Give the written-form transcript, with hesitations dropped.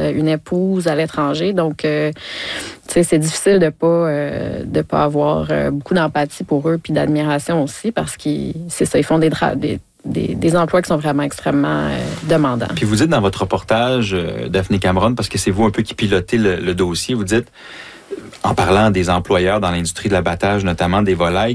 une épouse à l'étranger. Donc, c'est difficile de pas avoir beaucoup d'empathie pour eux puis d'admiration aussi parce qu'ils font des emplois qui sont vraiment extrêmement demandants. Puis vous dites dans votre reportage, Daphné Cameron, parce que c'est vous un peu qui pilotez le dossier, vous dites, en parlant des employeurs dans l'industrie de l'abattage, notamment des volailles,